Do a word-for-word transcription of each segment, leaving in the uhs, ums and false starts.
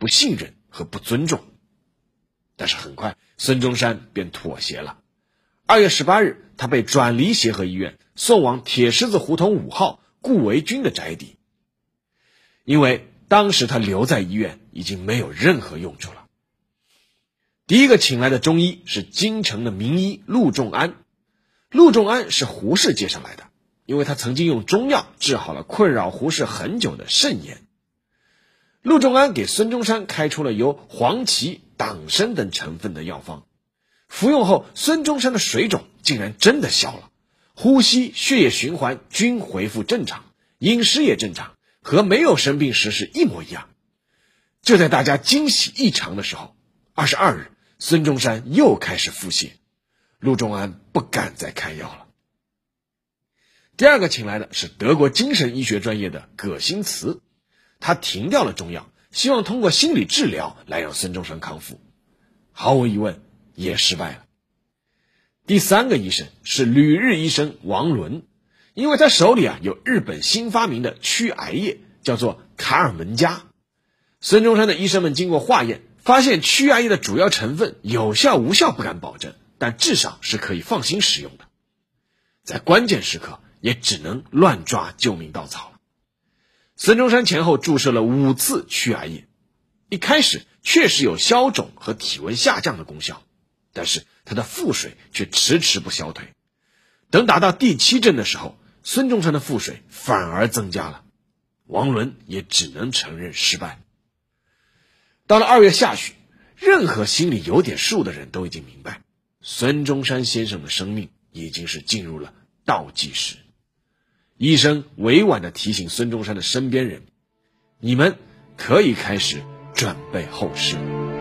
不信任和不尊重。但是很快孙中山便妥协了。二月十八日，他被转离协和医院，送往铁狮子胡同五号顾维钧的宅邸。因为当时他留在医院已经没有任何用处了。第一个请来的中医是京城的名医陆仲安。陆仲安是胡适介绍来的，因为他曾经用中药治好了困扰胡适很久的肾炎。陆仲安给孙中山开出了由黄芪、党参等成分的药方，服用后孙中山的水肿竟然真的消了，呼吸、血液循环均恢复正常，饮食也正常，和没有生病时是一模一样。就在大家惊喜异常的时候，二十二日孙中山又开始腹泻，陆仲安不敢再开药了。第二个请来的是德国精神医学专业的葛新茨，他停掉了中药，希望通过心理治疗来让孙中山康复，毫无疑问也失败了。第三个医生是旅日医生王伦，因为他手里啊有日本新发明的驱癌液，叫做卡尔门加。孙中山的医生们经过化验，发现驱癌液的主要成分有效无效不敢保证，但至少是可以放心使用的。在关键时刻也只能乱抓救命稻草了。孙中山前后注射了五次驱癌液，一开始确实有消肿和体温下降的功效，但是他的腹水却迟迟不消退。等打到第七针的时候，孙中山的腹水反而增加了，王伦也只能承认失败。到了二月下旬，任何心里有点数的人都已经明白，孙中山先生的生命已经是进入了倒计时。医生委婉地提醒孙中山的身边人，你们可以开始准备后事。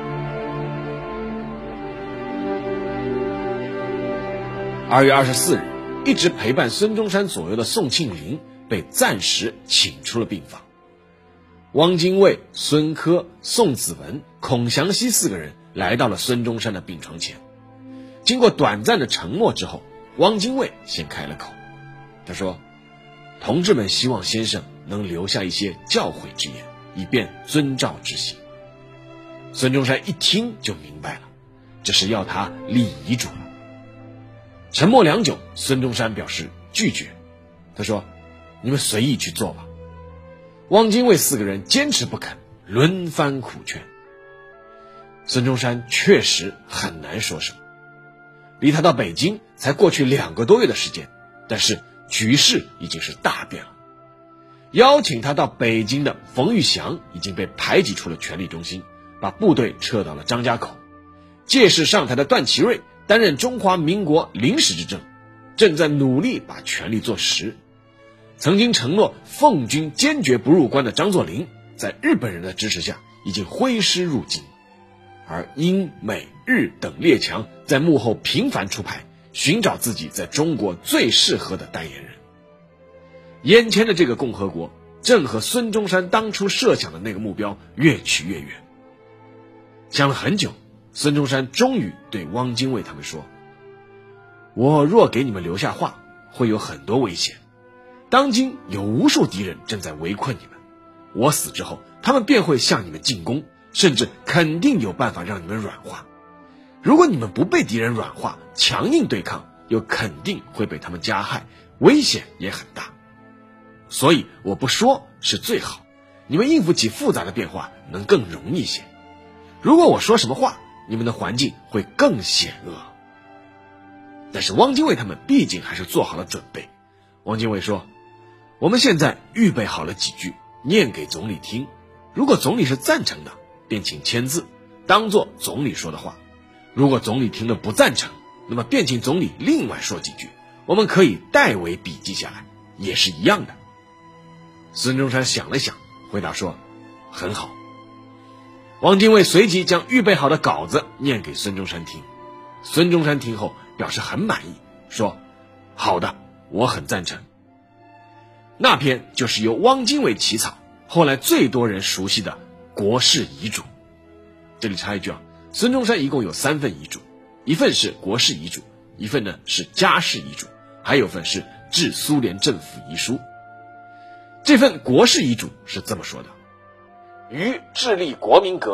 二月二十四日，一直陪伴孙中山左右的宋庆龄被暂时请出了病房。汪精卫、孙科、宋子文、孔祥熙四个人来到了孙中山的病床前。经过短暂的沉默之后，汪精卫先开了口，他说，同志们希望先生能留下一些教诲之言，以便遵照执行。孙中山一听就明白了，这是要他立遗嘱了。沉默良久，孙中山表示拒绝，他说，你们随意去做吧。汪精卫四个人坚持不肯，轮番苦劝。孙中山确实很难说什么。离他到北京才过去两个多月的时间，但是局势已经是大变了。邀请他到北京的冯玉祥已经被排挤出了权力中心，把部队撤到了张家口。届时上台的段祺瑞担任中华民国临时执政，正在努力把权力做实。曾经承诺奉军坚决不入关的张作霖，在日本人的支持下已经挥师入京，而英美日等列强在幕后频繁出牌，寻找自己在中国最适合的代言人。眼前的这个共和国正和孙中山当初设想的那个目标越去越远。想了很久，孙中山终于对汪精卫他们说，我若给你们留下话，会有很多危险。当今有无数敌人正在围困你们，我死之后，他们便会向你们进攻，甚至肯定有办法让你们软化。如果你们不被敌人软化，强硬对抗，又肯定会被他们加害，危险也很大。所以我不说是最好，你们应付起复杂的变化能更容易些。如果我说什么话，你们的环境会更险恶。但是汪精卫他们毕竟还是做好了准备。汪精卫说，我们现在预备好了几句，念给总理听，如果总理是赞成的，便请签字，当作总理说的话。如果总理听了不赞成，那么便请总理另外说几句，我们可以代为笔记下来，也是一样的。孙中山想了想，回答说，很好。汪精卫随即将预备好的稿子念给孙中山听。孙中山听后表示很满意，说，好的，我很赞成。那篇就是由汪精卫起草，后来最多人熟悉的国事遗嘱。这里插一句啊，孙中山一共有三份遗嘱，一份是国事遗嘱，一份呢是家事遗嘱，还有份是致苏联政府遗书。这份国事遗嘱是这么说的，于致力国民革